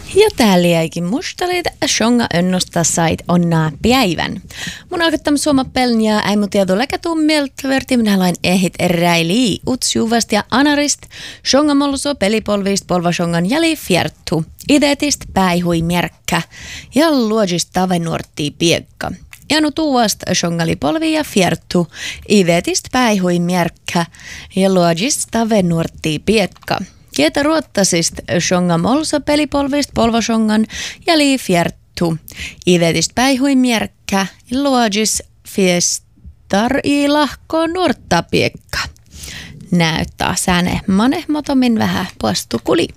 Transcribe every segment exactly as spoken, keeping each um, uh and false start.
Ja täällä jäikin mustalit, shonga önnosta sait onnaa päivän. Mun alkattam suoma pelnjaa äimu tieto läkätummielt, verti minä lain ehit eräili utsjuvast ja anarist, shonga molso pelipolvist polvashongan jäli fjerttu, idetist päihui märkkä ja luojist tavenuortii piekka. Ja nu tuuvast shongali polvi ja fjerttu, idetist päihui märkkä ja luojist tavenuortii piekka. Kieta ruottasist shonga molso pelipolvist polvashongan ja lii fjerttu. Ivetist päihui mierkkä luojis fiestar i lahko nuorta piekka. Näyttää säne manehmotomin vähän puastukuli.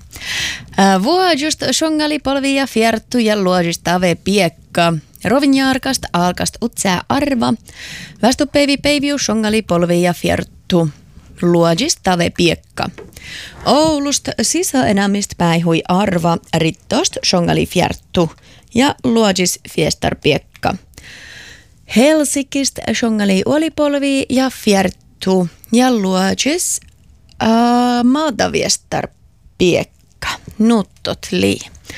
Vuojust shongali polvi ja fjerttu ja luojis tave piekka. Rovinjaarkast alkast utsää arva. Västupeivi peiviu shongali polvi ja fjerttu. Luojis tave piekka. Oulust sisäenämist päihui arva rittost shongali fjerttu ja luojis fiestar piekka. Helsingist shongali uolipolvi ja fjerttu ja luojis uh, maadaviestar piekka. Nuttot lii.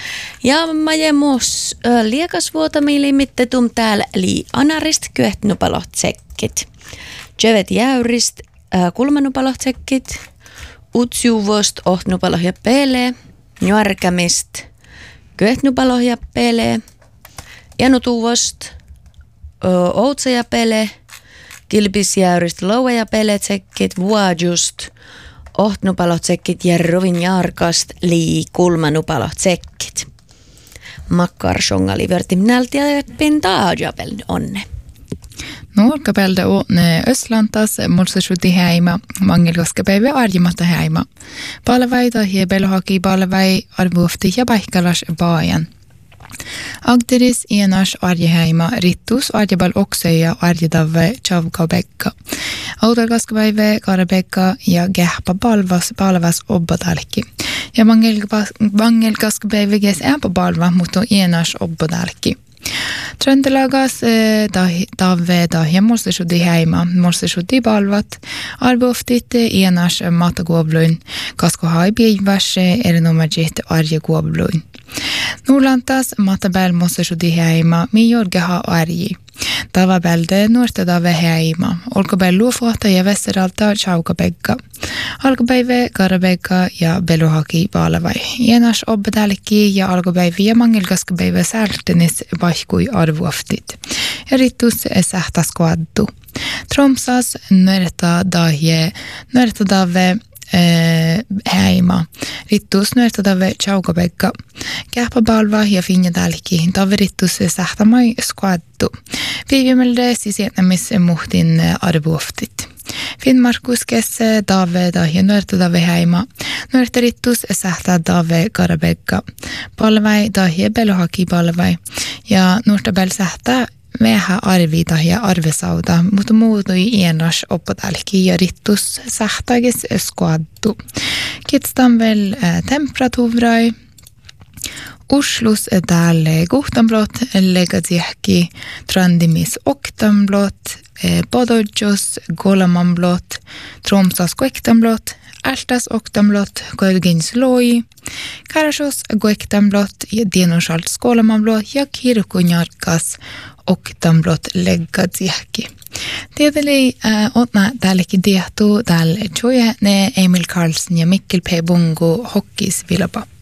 Ja majemus uh, liekasvuotamili mittetum täällä lii anarist kyöhtnupalotsekkit. Jevet jäyrist uh, kulmanupalotsekkit. Utsjuvost ohtnupalohja pele, njärkämist, köhtnupalohja pele, janutuvost, outsaja pele, kilpisjäyrist louaja pele tsekkit, vuojust, ohtnupalohtekit ja rovinjaarkast lii kulmanupalotsekit. Makkar shongali vertim nältiä pintaajapel onne. Nuorkapelda on Östlantas mursasuti häima, mangelkoskapäivä arjimata häima. Palvaita ja belhaki palvai arvuufti ja paikkalas baajan. Agteris enas arjehäima rittus arjabal okseja arjedave chavkabekka. Autalkaskapäivä karabekka ja gähpa palvas palvas obbadalki. Ja mangelkaskapäivä kes äpä palva, mutta enas obbadalki. Tröntelagas tave tahja mursasuti häima, mursasuti palvat, arvuuftit enas mataguobluin, kasko haipiivas erinomajit arjeguobluin. Nuorlantas matabel mursasuti häima, mi jorgeha arji. Tavabelde nuorta tave häima, olkabel luofuhta ja vesteralta chaukabegga. Alkupäivä karabegga ja beluhaki palvai. Enas obbedalki ja alkupäivä ja mangelkaskapäivä sältenis paikui arvuoftit. Eritus sähtäs koaddu. Tromsas nuorta dahje, nuorta tave häima. Rittus nuorta tave chaukabegga. Kähpäpalva ja finjadalki. Tave rittus sähtämai skoaddu. Viivimelde sisiettämis muhtin arvuoftit. Finnmarkus kes tave dahje nuorta tave häima. Nuorta rittus sähtää tave karabegga. Palvai dahje beluhaki palvai. Ja nuorta bel sähtää vähän arvita ja arvesauda, mutta muutui enas oppodalki ja rittus sähtägis skoaddu. Kitstan vel temperatuurai. Uslus tälle kuhtamblot, legatsiehki, trandimis oktamblot, podojos, golamamblot, tromsas koektamblot, altas oktamblot, koegins loi, karasos koektamblot, dienosalt skolamamblot ja kirkunjarkas oktamblot legatsiehki. Tieteli äh, otna täällekin tiehtuu tälle Joja, ne Emil Karlsson ja Mikkel P. Bungo hokkis vilapa.